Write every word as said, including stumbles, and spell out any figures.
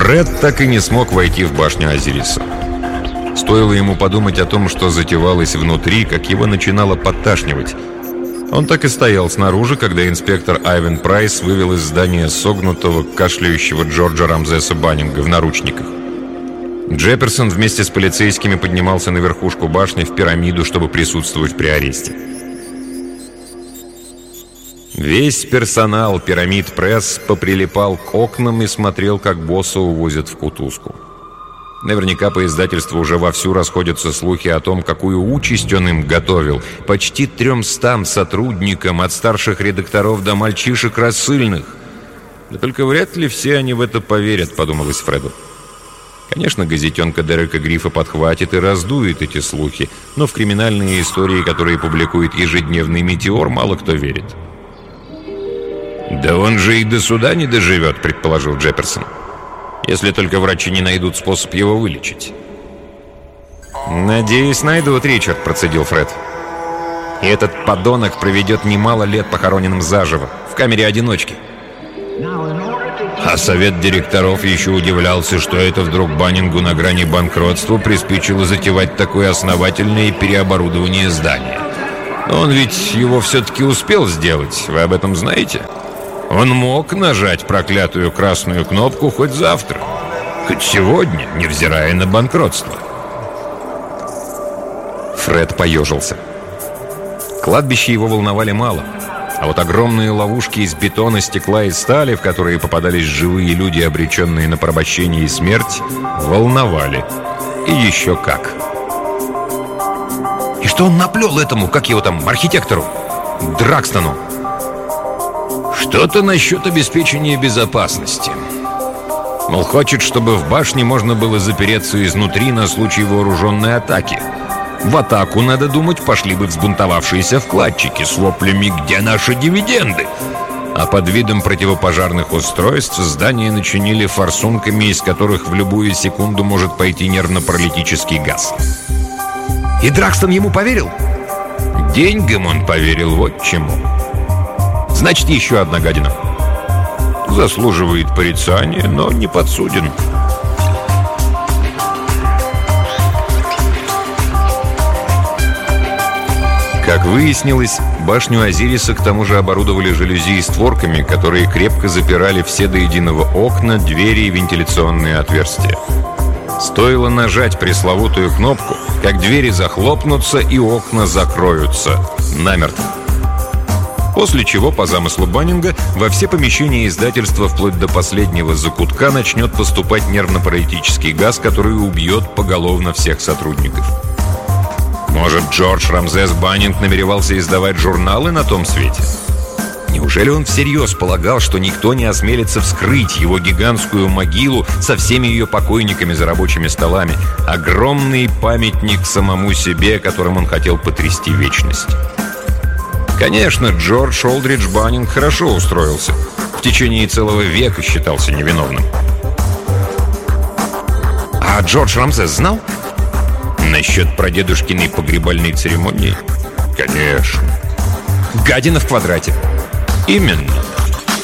Фред так и не смог войти в башню Азириса. Стоило ему подумать о том, что затевалось внутри, как его начинало подташнивать. Он так и стоял снаружи, когда инспектор Айвен Прайс вывел из здания согнутого, кашляющего Джорджа Рамзеса Баннинга в наручниках. Джефферсон вместе с полицейскими поднимался на верхушку башни в пирамиду, чтобы присутствовать при аресте. Весь персонал «Пирамид Пресс» поприлипал к окнам и смотрел, как босса увозят в кутузку. Наверняка по издательству уже вовсю расходятся слухи о том, какую участь он им готовил. Почти тремстам сотрудникам, от старших редакторов до мальчишек рассыльных. Да только вряд ли все они в это поверят, подумалось Фреду. Конечно, газетенка Дерека Грифа подхватит и раздует эти слухи, но в криминальные истории, которые публикует ежедневный «Метеор», мало кто верит. «Да он же и до суда не доживет», — предположил Джефферсон. «Если только врачи не найдут способ его вылечить». «Надеюсь, найдут, Ричард», — процедил Фред. «И этот подонок проведет немало лет похороненным заживо, в камере одиночки». А совет директоров еще удивлялся, что это вдруг Баннингу на грани банкротства приспичило затевать такое основательное переоборудование здания. Но он ведь его все-таки успел сделать, вы об этом знаете? Он мог нажать проклятую красную кнопку хоть завтра, хоть сегодня, невзирая на банкротство. Фред поежился. Кладбище его волновали мало, а вот огромные ловушки из бетона, стекла и стали, в которые попадались живые люди, обреченные на порабощение и смерть, волновали. И еще как. И что он наплел этому, как его там, архитектору? Дракстону? Что-то насчет обеспечения безопасности. Мол, хочет, чтобы в башне можно было запереться изнутри на случай вооруженной атаки. В атаку, надо думать, пошли бы взбунтовавшиеся вкладчики с воплями «Где наши дивиденды?». А под видом противопожарных устройств здание начинили форсунками, из которых в любую секунду может пойти нервно-паралитический газ. И Дракстон ему поверил? Деньгам он поверил, вот чему. Значит, еще одна гадина. Заслуживает порицания, но не подсуден. Как выяснилось, башню Азириса к тому же оборудовали жалюзи и створками, которые крепко запирали все до единого окна, двери и вентиляционные отверстия. Стоило нажать пресловутую кнопку, как двери захлопнутся и окна закроются намертво. После чего, по замыслу Баннинга, во все помещения издательства вплоть до последнего закутка начнет поступать нервно-паралитический газ, который убьет поголовно всех сотрудников. Может, Джордж Рамзес Баннинг намеревался издавать журналы на том свете? Неужели он всерьез полагал, что никто не осмелится вскрыть его гигантскую могилу со всеми ее покойниками за рабочими столами? Огромный памятник самому себе, которым он хотел потрясти вечность. Конечно, Джордж Олдридж Баннинг хорошо устроился. В течение целого века считался невиновным. А Джордж Рамзес знал? Насчет прадедушкиной погребальной церемонии? Конечно. Гадина в квадрате. Именно.